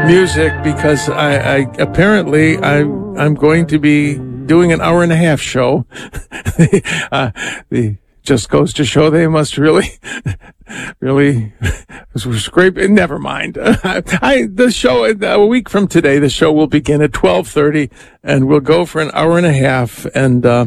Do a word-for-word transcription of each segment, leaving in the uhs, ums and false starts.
music because I, I apparently I I'm going to be doing an hour and a half show. uh, the just goes to show they must really, really scrape. Never mind. I the show a week from today. The show will begin at twelve thirty, and we'll go for an hour and a half. And uh,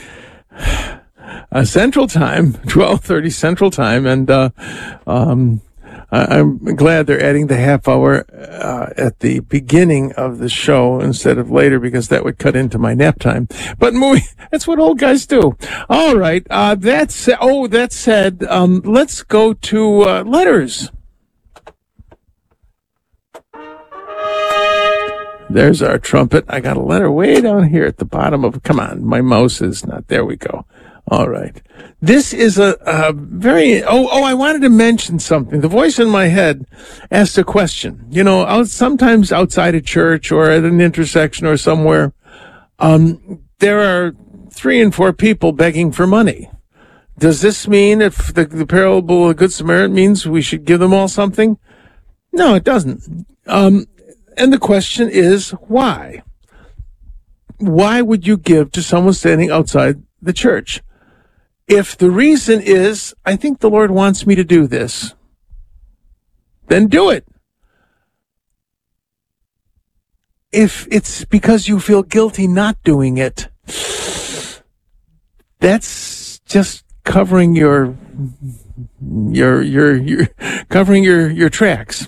uh, Central Time, twelve thirty Central Time, and uh, um. I'm glad they're adding the half hour uh, at the beginning of the show instead of later, because that would cut into my nap time. But movie, that's what old guys do. All right. Uh, that's oh, that said, um, let's go to uh, letters. There's our trumpet. I got a letter way down here at the bottom of. Come on, my mouse is not. There we go. All right. This is a, a very, oh, oh, I wanted to mention something. The voice in my head asked a question. You know, out, sometimes outside a church or at an intersection or somewhere, um, there are three and four people begging for money. Does this mean if the, the parable of the Good Samaritan means we should give them all something? No, it doesn't. Um, and the question is, why? Why would you give to someone standing outside the church? If the reason is, I think the Lord wants me to do this, then do it. If it's because you feel guilty not doing it, that's just covering your, your, your, your, covering your, your tracks.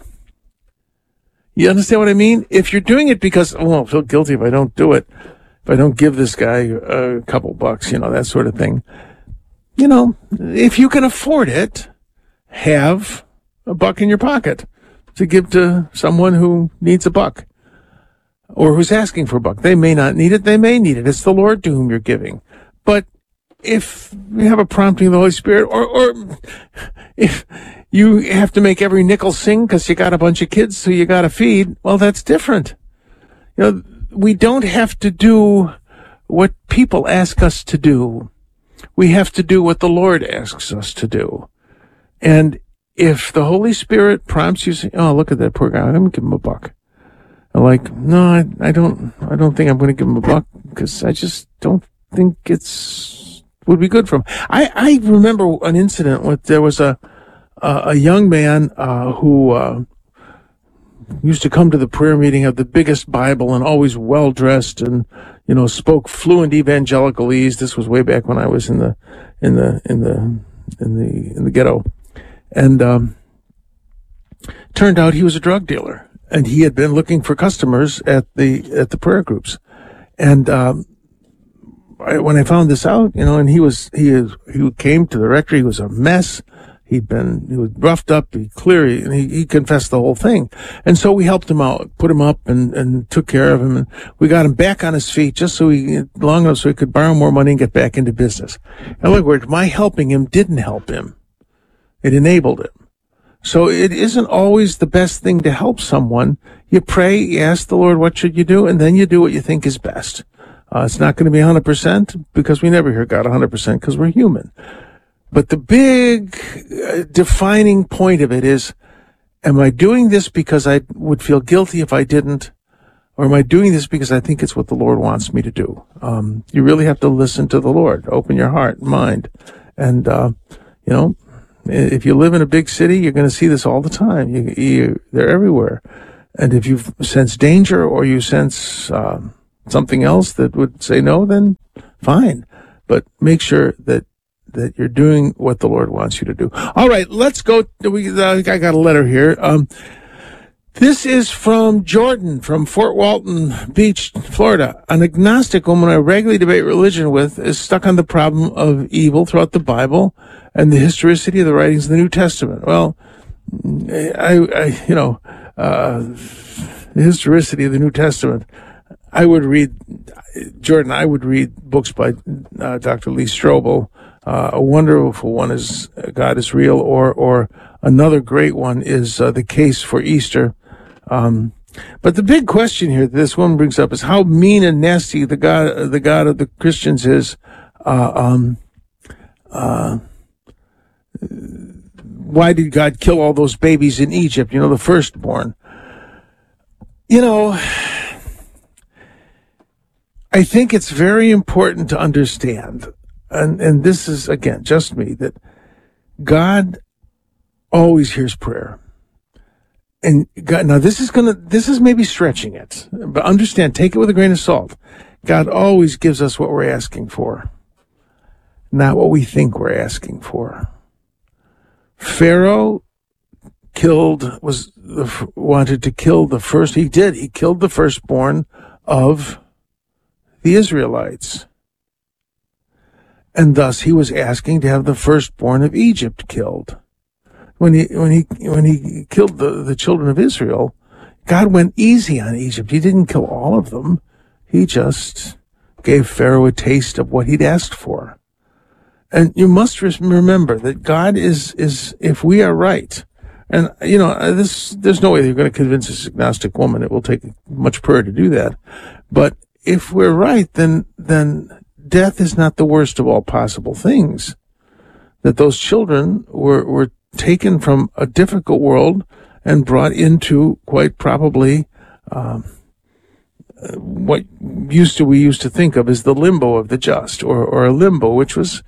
You understand what I mean? If you're doing it because, oh, I'll feel guilty if I don't do it, if I don't give this guy a couple bucks, you know, that sort of thing. You know, if you can afford it, have a buck in your pocket to give to someone who needs a buck or who's asking for a buck. They may not need it. They may need it. It's the Lord to whom you're giving. But if you have a prompting of the Holy Spirit, or, or if you have to make every nickel sing because you got a bunch of kids so you got to feed, well, that's different. You know, we don't have to do what people ask us to do. We have to do what the Lord asks us to do. And if the Holy Spirit prompts you, say, oh, look at that poor guy, I'm going to give him a buck. I'm like, no, I, I don't, I don't think I'm going to give him a buck because I just don't think it's, would be good for him. I, I remember an incident with, there was a, a, a young man, uh, who, uh, used to come to the prayer meeting, have the biggest Bible and always well dressed and, you know, spoke fluent evangelicalese. This was way back when I was in the, in the, in the, in the, in the ghetto. And, um, turned out he was a drug dealer and he had been looking for customers at the, at the prayer groups. And, um, I, when I found this out, you know, and he was, he is, he came to the rectory, he was a mess. He'd been, he was roughed up, he clearly, and he, he confessed the whole thing. And so we helped him out, put him up and, and took care of him. And we got him back on his feet just so he, long enough so he could borrow more money and get back into business. In other words, my helping him didn't help him. It enabled him. So it isn't always the best thing to help someone. You pray, you ask the Lord, what should you do? And then you do what you think is best. Uh, it's not going to be one hundred percent because we never hear God one hundred percent because we're human. But the big uh, defining point of it is, am I doing this because I would feel guilty if I didn't? Or am I doing this because I think it's what the Lord wants me to do? Um, you really have to listen to the Lord. Open your heart and mind. And, uh, you know, if you live in a big city, you're going to see this all the time. You, you, they're everywhere. And if you sense danger or you sense uh, something else that would say no, then fine. But make sure that that you're doing what the Lord wants you to do. All right, let's go. We, uh, I got a letter here. Um, this is from Jordan from Fort Walton Beach, Florida. An agnostic woman I regularly debate religion with is stuck on the problem of evil throughout the Bible and the historicity of the writings of the New Testament. Well, I, I you know, uh, the historicity of the New Testament. I would read, Jordan, I would read books by uh, Doctor Lee Strobel. Uh, a wonderful one is God is Real, or or another great one is uh, The Case for Easter. Um, but the big question here that this woman brings up is how mean and nasty the God the God of the Christians is. Uh, um, uh, why did God kill all those babies in Egypt? You know, the firstborn. You know, I think it's very important to understand, and, and this is, again, just me, that God always hears prayer. And God, now this is gonna, this is maybe stretching it, but understand, take it with a grain of salt. God always gives us what we're asking for, not what we think we're asking for. Pharaoh killed, was, wanted to kill the first, he did, he killed the firstborn of the Israelites. And thus he was asking to have the firstborn of Egypt killed. When he when he when he killed the, the children of Israel, God went easy on Egypt. He didn't kill all of them. He just gave Pharaoh a taste of what he'd asked for. And you must remember that God is is if we are right, and you know this, there's no way you're going to convince this agnostic woman. It will take much prayer to do that. But if we're right, then then death is not the worst of all possible things. That those children were were taken from a difficult world and brought into quite probably um, what used to we used to think of as the limbo of the just, or or a limbo, which was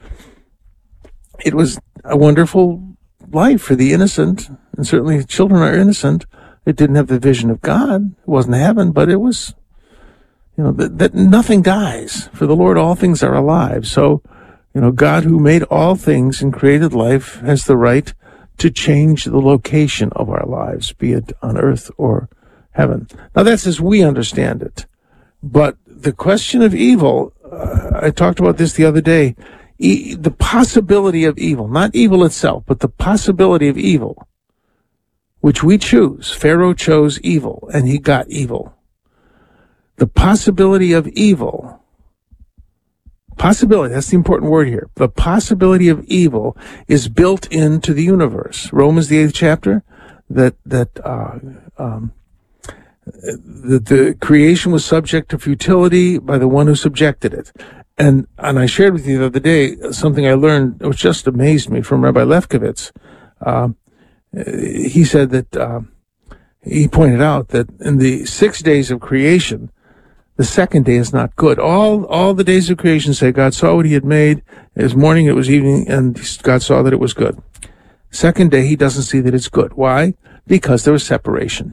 it was a wonderful life for the innocent, and certainly children are innocent. It didn't have the vision of God. It wasn't heaven, but it was, you know, that, that nothing dies. For the Lord, all things are alive. So, you know, God, who made all things and created life, has the right to change the location of our lives, be it on earth or heaven. Now, that's as we understand it. But the question of evil, uh, I talked about this the other day, e- the possibility of evil, not evil itself, but the possibility of evil, which we choose. Pharaoh chose evil, and he got evil. The possibility of evil, possibility, that's the important word here. The possibility of evil is built into the universe. Romans, the eighth chapter, that, that, uh, um, that the creation was subject to futility by the one who subjected it. And, and I shared with you the other day something I learned, which just amazed me, from Rabbi Lefkowitz. Uh, he said that, uh, he pointed out that in the six days of creation, the second day is not good. All all the days of creation say God saw what he had made. It was morning, it was evening, and God saw that it was good. Second day, he doesn't see that it's good. Why? Because there was separation.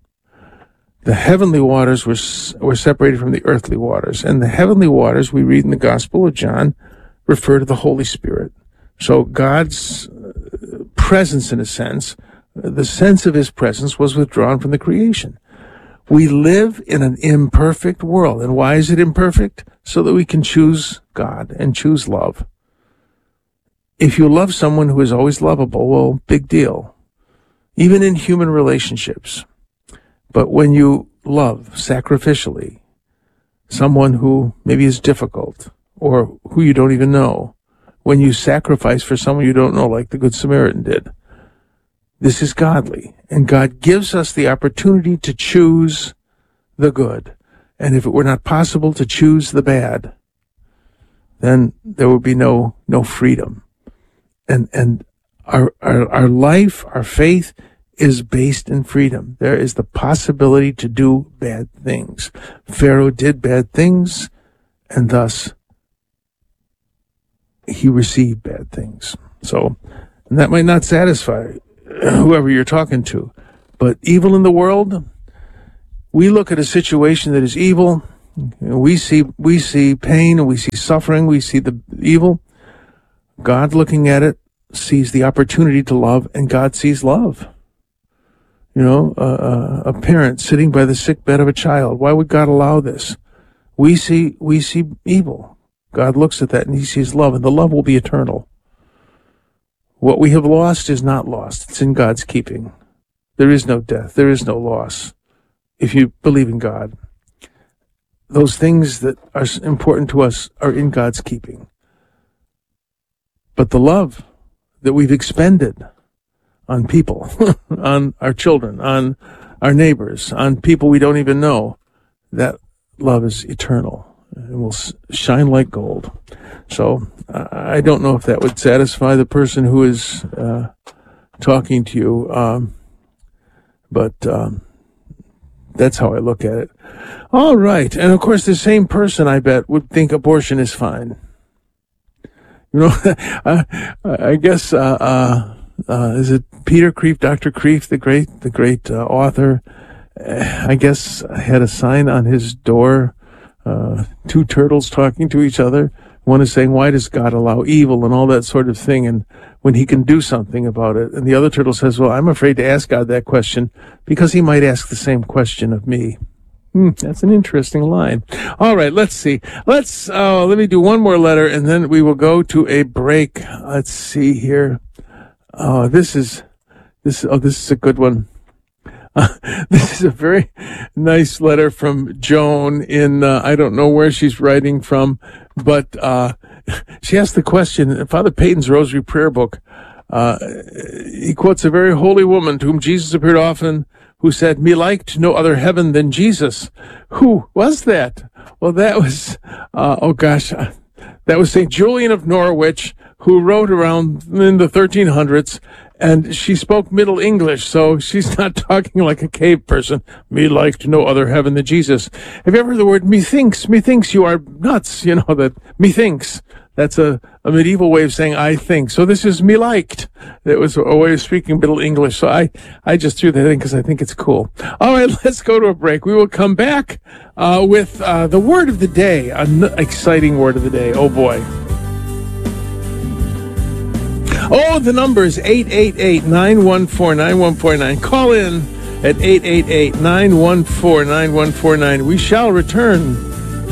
The heavenly waters were were separated from the earthly waters. And the heavenly waters, we read in the Gospel of John, refer to the Holy Spirit. So God's presence, in a sense, the sense of his presence was withdrawn from the creation. We live in an imperfect world. And why is it imperfect? So that we can choose God and choose love. If you love someone who is always lovable, well, big deal. Even in human relationships. But when you love sacrificially someone who maybe is difficult or who you don't even know, when you sacrifice for someone you don't know, like the Good Samaritan did, this is godly. And God gives us the opportunity to choose the good. And if it were not possible to choose the bad, then there would be no no freedom. And and our our, our life, our faith is based in freedom. There is the possibility to do bad things. Pharaoh did bad things, and thus he received bad things. So, and that might not satisfy whoever you're talking to. But evil in the world, we look at a situation that is evil, we see we see pain, and we see suffering, we see the evil. God, looking at it, sees the opportunity to love, and God sees love. You know, uh, a parent sitting by the sick bed of a child. Why would God allow this? We see we see evil. God looks at that and he sees love, and the love will be eternal. What we have lost is not lost. It's in God's keeping. There is no death. There is no loss. If you believe in God, those things that are important to us are in God's keeping. But the love that we've expended on people, on our children, on our neighbors, on people we don't even know, that love is eternal and will shine like gold. So I don't know if that would satisfy the person who is uh, talking to you, um, but um, That's how I look at it. All right. And of course, the same person, I bet, would think abortion is fine. You know, I, I guess, uh, uh, uh, is it Peter Kreeft, Doctor Kreeft, the great, the great uh, author? Uh, I guess had a sign on his door, uh, two turtles talking to each other. One is saying, why does God allow evil and all that sort of thing? And when he can do something about it. And the other turtle says, well, I'm afraid to ask God that question because he might ask the same question of me. Hmm, that's an interesting line. All right, let's see. Let's, uh, let me do one more letter and then we will go to a break. Let's see here. Oh, this is, this, oh, this is a good one. Uh, this is a very nice letter from Joan in, uh, I don't know where she's writing from, but, uh, she asked the question, Father Peyton's Rosary Prayer Book, uh, he quotes a very holy woman to whom Jesus appeared often, who said, me liked no other heaven than Jesus. Who was that? Well, that was, uh, oh gosh, uh, that was Saint Julian of Norwich, who wrote around in the thirteen hundreds, and she spoke Middle English, so she's not talking like a cave person. Me liked no other heaven than Jesus. Have you ever heard the word methinks? Methinks you are nuts, you know, that methinks. That's a, a medieval way of saying I think. So this is me liked. It was a way of speaking Middle English. So I, I just threw that in because I think it's cool. All right, let's go to a break. We will come back uh, with uh, the word of the day, an exciting word of the day. Oh, boy. Oh, the number is eight eight eight, nine one four, nine one four nine. Call in at eight eight eight, nine one four, nine one four nine. We shall return.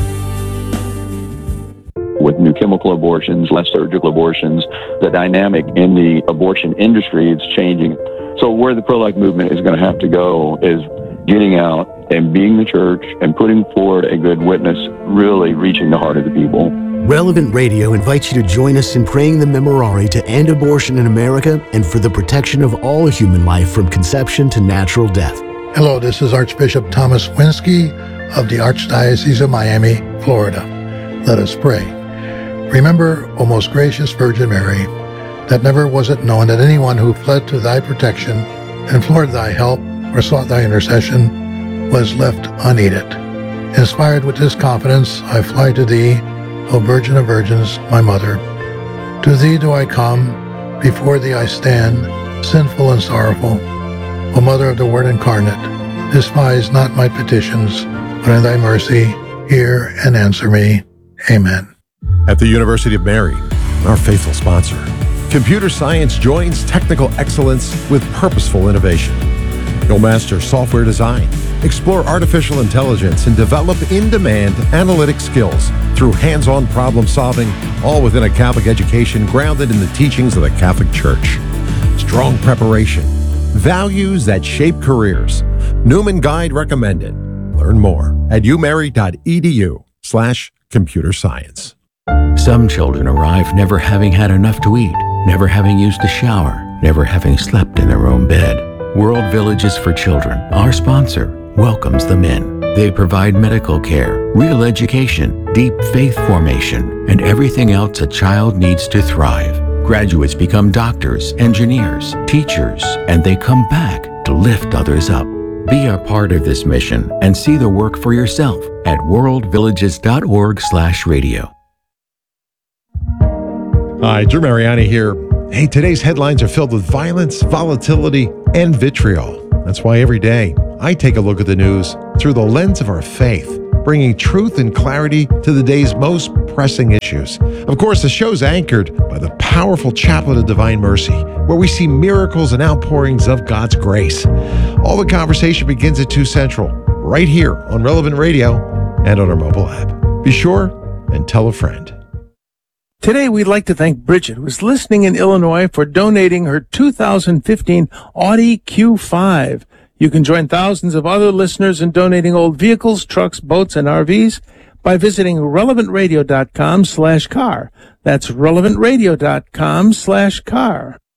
With new chemical abortions, less surgical abortions, the dynamic in the abortion industry is changing. So where the pro-life movement is going to have to go is getting out and being the church and putting forward a good witness, really reaching the heart of the people. Relevant Radio invites you to join us in praying the Memorare to end abortion in America and for the protection of all human life from conception to natural death. Hello, this is Archbishop Thomas Winsky of the Archdiocese of Miami, Florida. Let us pray. Remember, O most gracious Virgin Mary, that never was it known that anyone who fled to thy protection, implored thy help, or sought thy intercession, was left unaided. Inspired with this confidence, I fly to thee, O Virgin of Virgins, my Mother. To thee do I come, before thee I stand, sinful and sorrowful. O Mother of the Word incarnate, despise not my petitions, but in thy mercy hear and answer me. Amen. At the University of Mary, our faithful sponsor, computer science joins technical excellence with purposeful innovation. You'll master software design, explore artificial intelligence, and develop in-demand analytic skills through hands-on problem solving, all within a Catholic education grounded in the teachings of the Catholic Church. Strong preparation, values that shape careers. Newman Guide recommended. Learn more at umary.edu slash computer science. Some children arrive never having had enough to eat, never having used a shower, never having slept in their own bed. World Villages for Children, our sponsor, welcomes them in. They provide medical care, real education, deep faith formation, and everything else a child needs to thrive. Graduates become doctors, engineers, teachers, and they come back to lift others up. Be a part of this mission and see the work for yourself at worldvillages.org slash radio. Hi, Drew Mariani here. Hey, today's headlines are filled with violence, volatility, and vitriol. That's why every day I take a look at the news through the lens of our faith, bringing truth and clarity to the day's most pressing issues. Of course, the show's anchored by the powerful Chaplet of Divine Mercy, where we see miracles and outpourings of God's grace. All the conversation begins at two Central, right here on Relevant Radio and on our mobile app. Be sure and tell a friend. Today, we'd like to thank Bridget, who's listening in Illinois, for donating her two thousand fifteen Audi Q five. You can join thousands of other listeners in donating old vehicles, trucks, boats, and R Vs by visiting relevantradio.com slash car. That's relevantradio.com slash car.